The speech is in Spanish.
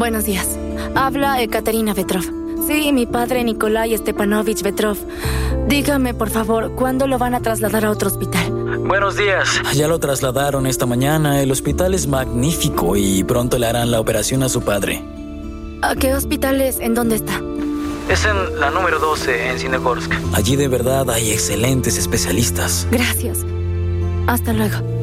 Buenos días. Habla Ekaterina Vetrov. Sí, mi padre Nikolai Stepanovich Vetrov. Dígame, por favor, ¿cuándo lo van a trasladar a otro hospital? Buenos días. Ya lo trasladaron esta mañana. El hospital es magnífico y pronto le harán la operación a su padre. ¿A qué hospital es? ¿En dónde está? Es en la número 12, en Sinegorsk. Allí de verdad hay excelentes especialistas. Gracias. Hasta luego.